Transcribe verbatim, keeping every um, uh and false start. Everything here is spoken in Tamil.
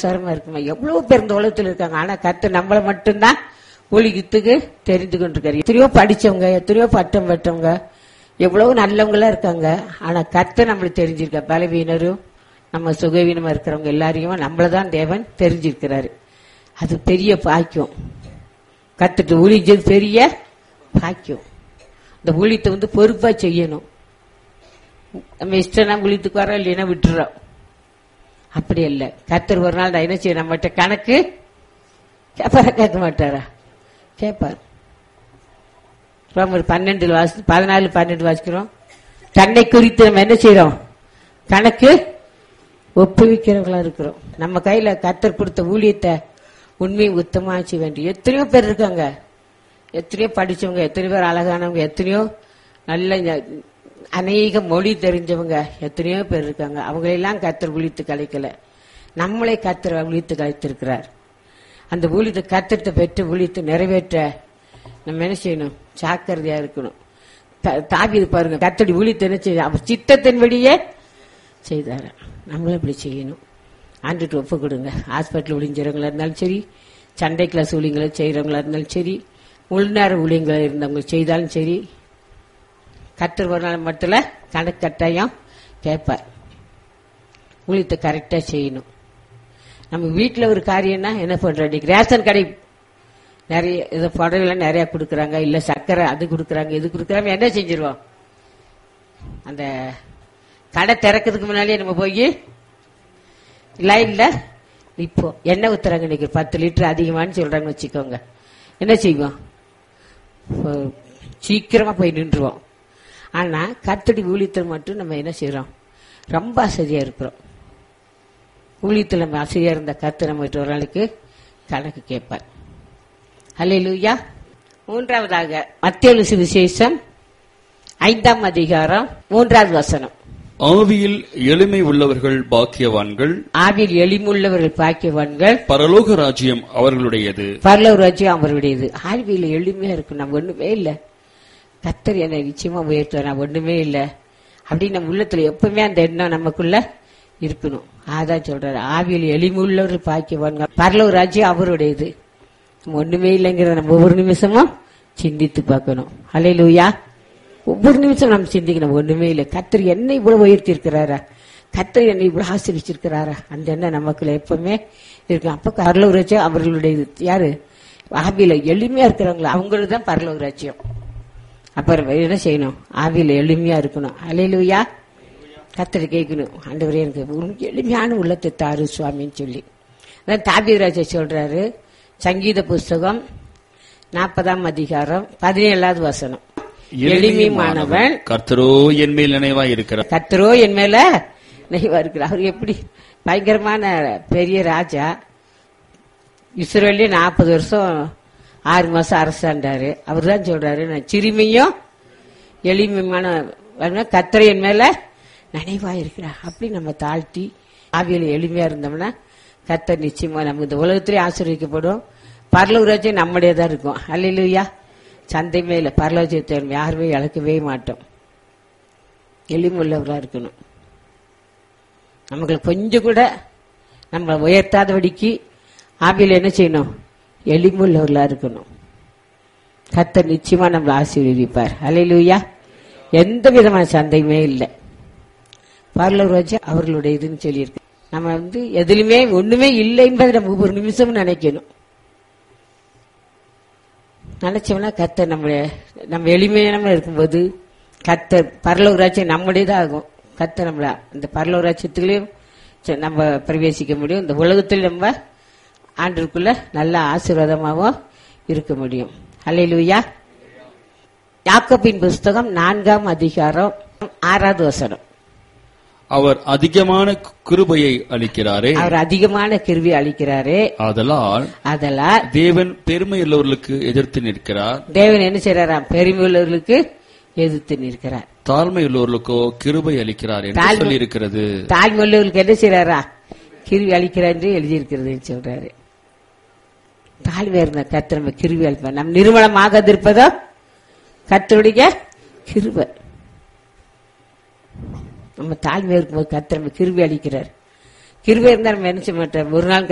அவசரமா இருக்குமா? எவ்வளவு பேர் இந்த உலகத்தில் இருக்காங்க. ஆனா கர்த்தர் நம்மள மட்டும்தான் ஊழியத்துக்கு தெரிந்து கொண்டிருக்காரு. எத்தனையோ படிச்சவங்க, எத்தனையோ பட்டம் பெற்றவங்க, எவ்வளவு நல்லவங்களா இருக்காங்க. ஆனா கர்த்தர் நம்மளுக்கு தெரிஞ்சிருக்க. பலவீனரும் நம்ம சுகவீனமா இருக்கிறவங்க எல்லாரையும் நம்மளதான் தேவன் தெரிஞ்சிருக்கிறாரு. அது பெரிய பாக்கியம். கர்த்தர் ஊழியது பெரிய பாக்கியம். இந்த ஊழியத்தை வந்து பொறுப்பா செய்யணும். நம்ம இஷ்டம் ஊழியத்துக்கு வரோம், இல்லைன்னா விட்டுறோம். அப்படி இல்லை. கர்த்தர் ஒரு நாள் நான் என்ன செய்ய நம்மகிட்ட கணக்கு கேட்பாரா? கேட்க மாட்டாரா? கேட்பார். ரோமர் பன்னெண்டு வாசி பதினாலு பன்னெண்டு வாசிக்கிறோம். தன்னை குறித்து நம்ம என்ன செய்யறோம்? கணக்கு ஒப்புவிக்கிறவங்களா இருக்கிறோம். நம்ம கையில கர்த்தர் கொடுத்த ஊழியத்தை உண்மையை உத்தமா செய்ய வேண்டிய எத்தனையோ பேர் இருக்காங்க. எத்தனையோ படிச்சவங்க, எத்தனையோ பேர் அழகானவங்க, எத்தனையோ நல்ல அநேக மொழி தெரிஞ்சவங்க எத்தனையோ பேர் இருக்காங்க. அவங்களெல்லாம் கர்த்தர் ஊழியத்து கலைக்கல. நம்மளே கர்த்தர் ஊழியத்து கலைத்திருக்கிறார். அந்த ஊழியத்தை கர்த்தத்தை பெற்று ஊழியத்தை நிறைவேற்ற நம்ம என்ன செய்யணும்? ஜாக்கிரதையா இருக்கணும். தாவீது பாருங்க, கர்த்தருடைய ஊழியத்தை என்ன செய்ய அவர் சித்தத்தின்படியே செய்தார். நம்மளும் இப்படி செய்யணும். ஆண்டுட்டு ஒப்பு கொடுங்க. ஹாஸ்பிட்டல் ஊழியறவங்களா இருந்தாலும் சரி, சண்டை கிளாஸ் ஊழியங்களை செய்யறவங்களா இருந்தாலும் சரி, உள்நேர ஊழியங்களா இருந்தவங்க செய்தாலும் சரி, கர்த்தர் ஒரு நாள் மட்டும் கணக்கு கட்டாயம் கேட்பார். ஊழியத்தை கரெக்டா செய்யணும். நம்ம வீட்டில் ஒரு காரியம்னா என்ன பண்றோம்? இன்னைக்கு ரேஷன் கடை நிறைய இதை புடவைலாம் நிறைய கொடுக்குறாங்க, இல்ல சர்க்கரை அது கொடுக்குறாங்க, இது கொடுக்குறாங்க. என்ன செஞ்சிருவோம்? அந்த கடை திறக்கிறதுக்கு முன்னாடியே நம்ம போய் லைன்ல இப்போ எண்ணெய் ஊத்துறாங்க. இன்னைக்கு பத்து லிட்டர் அதிகமானு சொல்றாங்க வச்சுக்கோங்க. என்ன செய்வோம்? சீக்கிரமா போய் நின்றுவோம். ஆனா கர்த்தருடைய ஊழியத்தில் மட்டும் நம்ம என்ன செய்யறோம்? ரொம்ப அசதியா இருக்கிறோம். ஊழியத்தில் நம்ம அசதியா இருந்த கர்த்தர் நம்ம ஒரு நாளைக்கு கணக்கு கேட்பார். அல்லேலூயா. மூன்றாவதாக மத்தேயு சுவிசேஷம் ஐந்தாம் அதிகாரம் மூன்றாவது வசனம். ஆவியில் எளிமை உள்ளவர்கள் பாக்கியவான்கள், ஆவியில் எளிமுள்ளவர்கள் பாக்கியவான்கள், பரலோக ராஜ்யம் அவர்களுடையது. பரலோக ராஜ்யம் அவர்களுடையது. ஆவியில் எளிமையா இருக்கும். நம்ம ஒண்ணுமே இல்லை, கர்த்தர் என்னை நிச்சயமா உயர்த்துவார், நான் ஒண்ணுமே இல்லை அப்படின்னு நம்ம உள்ளத்துல எப்பவுமே அந்த எண்ணம் நமக்குள்ள இருக்கணும். அதான் சொல்றாரு, ஆவியில் எளிமுள்ளவர்கள் பாக்கியவான்கள், பரலோக ராஜ்யம் அவருடையது. ஒண்ணுமே இல்லைங்கிறத நம்ம ஒவ்வொரு நிமிஷமும் சிந்தித்து பார்க்கணும். அல்லேலூயா. ஒவ்வொரு நிமிஷம் நம்ம சிந்திக்கணும். ஒண்ணுமே இல்லை, கர்த்தர் என்னை இவ்வளவு உயர்த்தி இருக்கிறாரா, கர்த்தர் என்னை இவ்வளவு ஆசீர்வதிச்சிருக்கிறாரா, அந்த எண்ணம் நமக்குள்ள எப்பவுமே இருக்கு. அப்ப பரலோக ராஜ்யம் அவர்களுடையது. யாரு? ஆவியில எளிமையா இருக்கிறவங்களா, அவங்களுக்கு தான் பரலோக ராஜ்யம். அப்புறம் என்ன செய்யணும்? ஆவியில எளிமையா இருக்கணும். அல்லேலூயா. கர்த்தரை கேட்கணும், ஆண்டவரே எனக்கு எளிமையான உள்ளத்தை தாரு சுவாமின்னு சொல்லி. அதான் தாவீது ராஜா சொல்றாரு, சங்கீத புஸ்தகம் நாற்பதாம் அதிகாரம் பதினேழாவது வசனம். எளிமையானவன் கர்த்தரோ என் மேல் நினைவா இருக்கிறார். கர்த்தரோ என் மேல நினைவா இருக்கிறார். அவர் எப்படி பயங்கரமான பெரிய ராஜா. இஸ்ரவேல்ல நாற்பது வருஷம் ஆறு மாசம் அரசாண்டாரு. அவர் தான் சொல்றாரு, நான் சிறுமியும் எளிமையான கர்த்தர் என் மேல நினைவா இருக்கிறார். அப்படி நம்ம தாழ்த்தி ஆவியில எளிமையா இருந்தோம்னா கர்த்தர் நிச்சயமா நம்ம இந்த உலகத்திலே ஆசீர்வதிக்கப்படும். பரலோக ராஜ்யம் நம்முடையதான் இருக்கும். அல்லேலூயா. சந்தை மேல பரலோகத்தை யாருமே இழக்கவே மாட்டோம். எளிமுள்ளவர்களா இருக்கணும். நமக்கு கொஞ்சம் கூட நம்ம உயர்த்தாதபடிக்கு ஆவியில என்ன செய்யணும்? எளிமுள்ளவர்களா இருக்கணும். கர்த்தர் நிச்சயமா நம்மளை ஆசீர்வதிப்பார். அல்லேலூயா. எந்த விதமான சந்தையுமே இல்லை. பரலோக ராஜ்யம் அவர்களுடைய இதுன்னு சொல்லியிருக்கு. நம்ம வந்து எதுலுமே ஒண்ணுமே இல்லை என்பதை நம்ம ஒவ்வொரு நிமிஷமும் நினைக்கணும். நினைச்சோம்னா கர்த்தர் நம்முடைய நம்ம எளிமையான இருக்கும்போது கர்த்தர் பரலோக ராஜ்யம் நம்முடையதான் ஆகும். கர்த்தர் நம்மள அந்த பரலோக ராஜ்யத்திலையும் நம்ம பிரவேசிக்க முடியும். இந்த உலகத்தில் நம்ம ஆண்டுக்குள்ள நல்ல ஆசீர்வாதமாகவும் இருக்க முடியும். அல்லேலூயா. யாக்கோபின் புஸ்தகம் நான்காம் அதிகாரம் ஆறாவது வசனம். அவர் அதிகமான கிருபையை அளிக்கிறாரே, அவர் அதிகமான கிருபை அளிக்கிறாரே, ஆதலால் ஆதலால் தேவன் பெருமை உள்ளவர்களுக்கு எதிர்த்து நிற்கிறார். தேவன் என்ன செய்யறாராம்? பெருமை உள்ளவர்களுக்கு எதிர்த்து நிற்கிறார். தாழ்மை உள்ளவர்களுக்கோ கிருபை அளிக்கிறார் என்று சொல்லி இருக்கிறது. தாழ்மை உள்ளவர்களுக்கு என்ன செய்யறாரா? கிருபை அளிக்கிறார் என்று எழுதியிருக்கிறது சொல்றாரு. தாழ்மை இருந்த கர்த்தர் நம்ம கிருபை அளிப்பார். நம் நிர்மலமாக இருப்பதோ கர்த்தருடைய கிருபை. நம்ம தாழ்மை இருக்கும்போது கர்த்தர் நம்ம கிருபை அளிக்கிறார். கிருபை இருந்தா நம்ம என்ன செய்ய மாட்டோம்? ஒரு நாள்